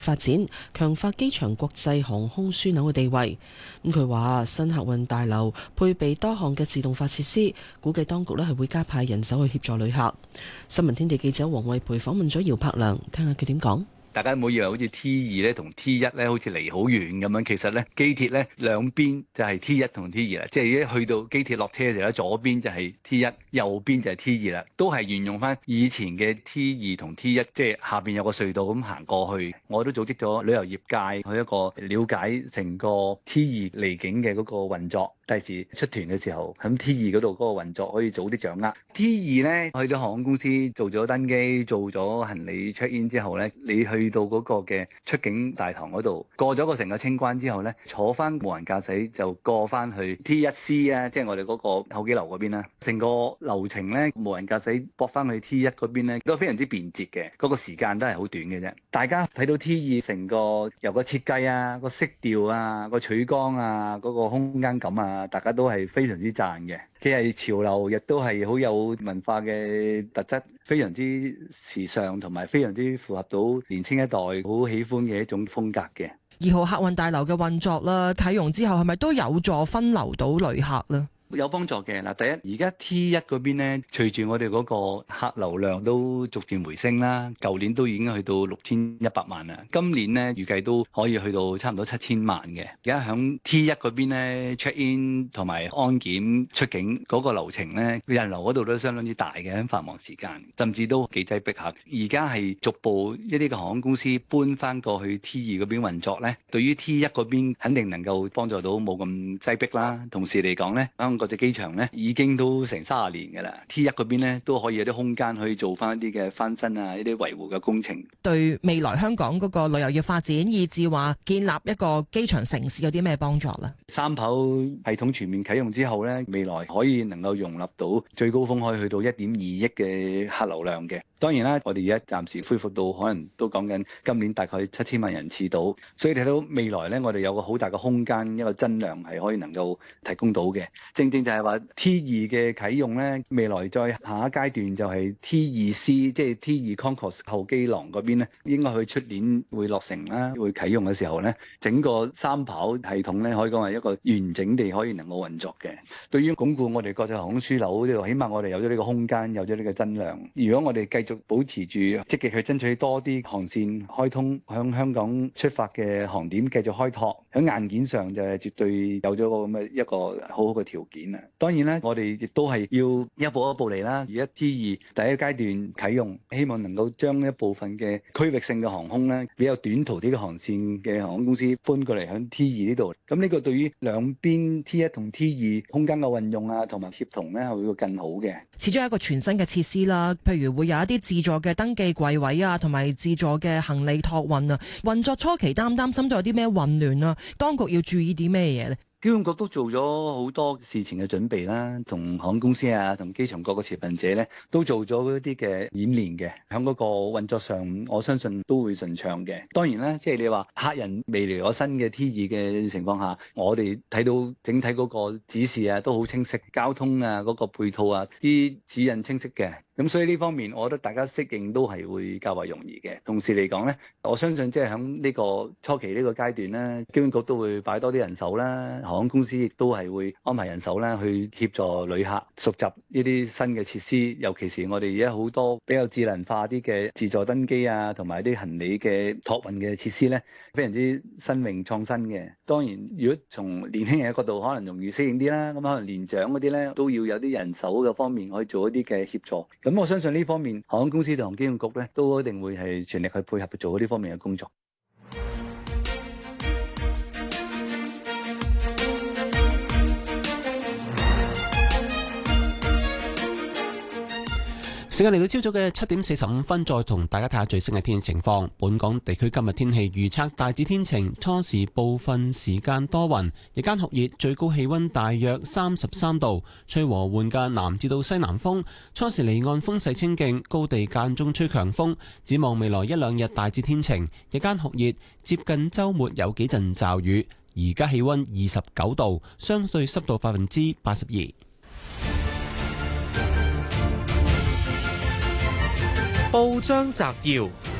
發展，強化機場國際航空樞紐嘅地位。咁佢話新客運大樓配備多項嘅自動化設施，估計當局咧係會加派人手去協助旅客。新聞天地記者黃慧培訪問咗姚柏良，聽下佢點講。 大家唔好以為好似 T2咧同 T1咧好似離好遠咁樣，其實咧機鐵咧兩邊就係 T1同 T2啦，即係一去到機鐵落車嘅時候咧，左邊就係 T1，右邊就係 T2啦，都係沿用翻以前嘅 T2同 T1，即係下邊有個隧道咁行過去。我都組織咗旅遊業界去一個了解成個 T2離境嘅嗰個運作，第時出團嘅時候喺 T2嗰度嗰個運作可以早啲掌握。T2咧去到航空公司做咗登機、做咗行李 check in 之後咧，你去到嗰個嘅出境大堂嗰度，過咗個成個清關之後咧，坐翻無人駕駛就過翻去 T1C 啊，即係我哋嗰個候機樓嗰邊啦。成個流程咧，無人駕駛駁翻去 T1 嗰邊咧，都非常之便捷嘅，嗰個時間都係好短嘅啫。大家睇到 T2成個由個設計啊、個色調啊、個取光啊、嗰個空間感啊，大家都係非常之讚嘅。佢係潮流，亦都係好有文化嘅特質，非常之時尚，同埋非常之符合到年輕一代好喜歡嘅一種風格嘅。 2號客運大樓嘅運作啦，啟用之後係咪都有助分流到旅客咧？ 有幫助嘅嗱，第一而家 T1 嗰邊咧，隨住我哋嗰個客流量都逐漸回升啦，舊年都已經去到6100萬啦，今年咧預計都可以去到差唔多7000萬嘅。而家響 T1 嗰邊咧 check in 同埋安檢出境嗰個流程咧，人流嗰度都相當之大嘅，喺繁忙時間，甚至都幾擠迫下。而家係逐步一啲嘅航空公司搬翻過去 T2 嗰邊運作咧，對於 T1 嗰邊肯定能夠幫助到冇咁擠迫啦。同時嚟講咧，國際機場咧已經都成30年嘅啦，T1嗰邊咧都可以有啲空間去做翻一啲嘅翻新啊，一啲維護嘅工程。 對未來香港嗰個旅遊業發展，以至話建立一個機場城市有啲咩幫助咧？ 三跑系統全面啟用之後咧，未來可以能夠容納到最高峰可以去到1.2億嘅客流量嘅。當然啦，我哋而家暫時恢復到可能都講緊今年大概7000萬人次到，所以睇到未來咧，我哋有個好大嘅空間，一個增量係可以能夠提供到嘅。正正就係話 T2嘅啟用咧，未來再下一階段就係 T2C， 即係 T2 Concourse 候機廊嗰邊咧，應該去出年會落成啦，會啟用嘅時候咧，整個三跑系統咧可以講係一個完整地可以能夠運作嘅。對於鞏固我哋國際航空樞紐呢度，起碼我哋有咗呢個空間，有咗呢個增量。如果我哋繼續保持住積極去爭取多啲航線開通，向香港出發嘅航點繼續開拓，喺硬件上就係絕對有咗個咁嘅一個好好嘅條件啊！當然咧，我哋亦都係要一步一步嚟啦。而家 T2 第一階段啟用，希望能夠將一部分嘅區域性嘅航空咧，比較短途啲嘅航線嘅航空公司搬過嚟喺 T2 呢度。咁呢個對於兩邊 T1 同 T2 空間嘅運用啊，同埋協同咧，係會更好嘅。 始終係一個全新嘅設施啦，譬如會有一啲自助嘅登記櫃位啊，同埋自助嘅行李託運啊。運作初期擔唔擔心都有啲咩混亂啊？當局要注意啲咩嘢咧？ 機管局都做咗好多事前嘅準備啦，同航空公司啊，同機場各個持份者咧，都做咗一啲嘅演練嘅，喺嗰個運作上，我相信都會順暢嘅。當然啦，即係你話客人未嚟咗新嘅 T2 嘅情況下，我哋睇到整體嗰個指示啊都好清晰，交通啊嗰個配套啊啲指引清晰嘅。咁所以呢方面，我覺得大家適應都係會較為容易嘅。同時嚟講咧，我相信即係喺呢個初期呢個階段咧，機管局都會擺多啲人手啦，航空公司亦都係會安排人手啦，去協助旅客熟習呢啲新嘅設施。尤其是我哋而家好多比較智能化啲嘅自助登機啊，同埋啲行李嘅託運嘅設施咧，非常之新穎創新嘅。當然，如果從年輕人嘅角度，可能容易適應啲啦。咁可能年長嗰啲咧，都要有啲人手嘅方面可以做一啲嘅協助。咁我相信呢方面，航空公司同機管局咧，都一定會係全力去配合去做呢方面嘅工作。 時間嚟到朝早嘅7點45分，再同大家睇下最新嘅天氣情況。本港地區今日天氣預測大致天晴，初時部分時間多雲，日間酷熱，最高氣溫大約33度，吹和緩嘅南至到西南風。初時離岸風勢清勁，高地間中吹強風。展望未來一兩日大致天晴，日間酷熱，接近週末有幾陣驟雨。而家氣溫29度，相對濕度82%。 報章摘要：